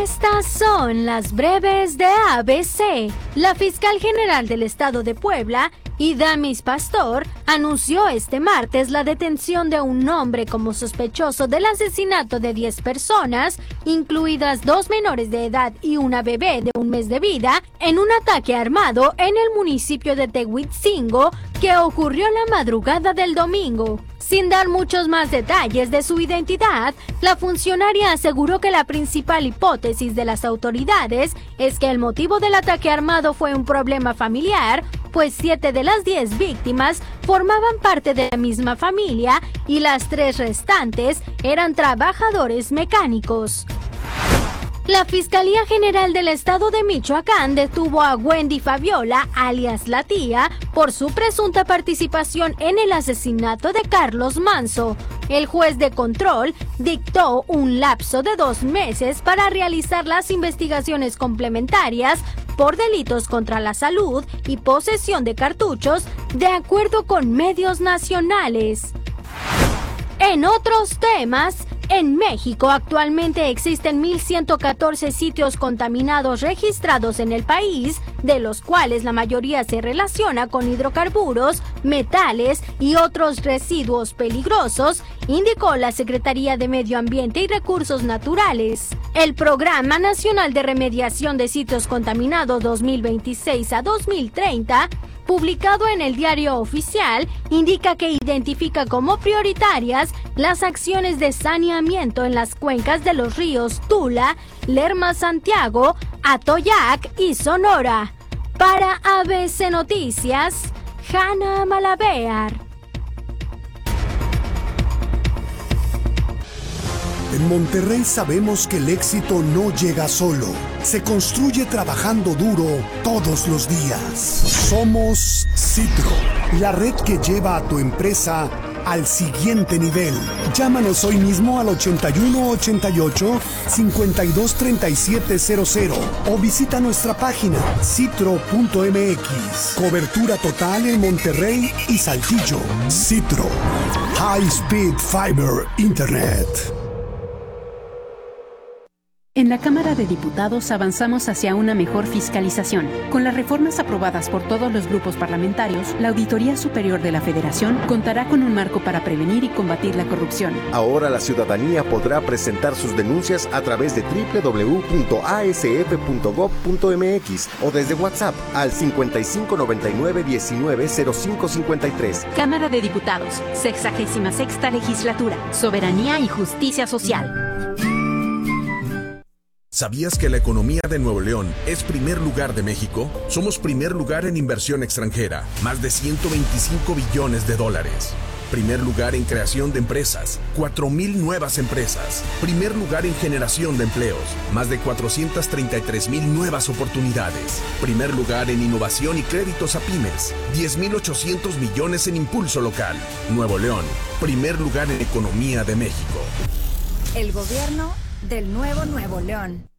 Estas son las breves de ABC. La fiscal general del estado de Puebla, Idamis Pastor, anunció este martes la detención de un hombre como sospechoso del asesinato de 10 personas, incluidas 2 menores de edad y una bebé de 1 mes de vida, en un ataque armado en el municipio de Tehuitzingo que ocurrió la madrugada del domingo. Sin dar muchos más detalles de su identidad, la funcionaria aseguró que la principal hipótesis de las autoridades es que el motivo del ataque armado fue un problema familiar, pues 7 de las 10 víctimas formaban parte de la misma familia y las 3 restantes eran trabajadores mecánicos. La Fiscalía General del Estado de Michoacán detuvo a Wendy Fabiola, alias La Tía, por su presunta participación en el asesinato de Carlos Manzo. El juez de control dictó un lapso de 2 meses para realizar las investigaciones complementarias por delitos contra la salud y posesión de cartuchos, de acuerdo con medios nacionales. En otros temas, en México actualmente existen 1,114 sitios contaminados registrados en el país, de los cuales la mayoría se relaciona con hidrocarburos, metales y otros residuos peligrosos, indicó la Secretaría de Medio Ambiente y Recursos Naturales. El Programa Nacional de Remediación de Sitios Contaminados 2026 a 2030, publicado en el Diario Oficial, indica que identifica como prioritarias las acciones de saneamiento en las cuencas de los ríos Tula, Lerma-Santiago, Atoyac y Sonora. Para ABC Noticias, Hanna Malavear. En Monterrey sabemos que el éxito no llega solo, se construye trabajando duro todos los días. Somos Citro, la red que lleva a tu empresa al siguiente nivel. Llámanos hoy mismo al 8188-523700 o visita nuestra página citro.mx. Cobertura total en Monterrey y Saltillo. Citro, High Speed Fiber Internet. En la Cámara de Diputados avanzamos hacia una mejor fiscalización. Con las reformas aprobadas por todos los grupos parlamentarios, la Auditoría Superior de la Federación contará con un marco para prevenir y combatir la corrupción. Ahora la ciudadanía podrá presentar sus denuncias a través de www.asf.gov.mx o desde WhatsApp al 5599-190553. Cámara de Diputados, 66ª Legislatura, Soberanía y Justicia Social. ¿Sabías que la economía de Nuevo León es primer lugar de México? Somos primer lugar en inversión extranjera, más de 125 billones de dólares. Primer lugar en creación de empresas, 4,000 nuevas empresas. Primer lugar en generación de empleos, más de 433,000 nuevas oportunidades. Primer lugar en innovación y créditos a pymes, 10,800 millones en impulso local. Nuevo León, primer lugar en economía de México. El gobierno del nuevo Nuevo León.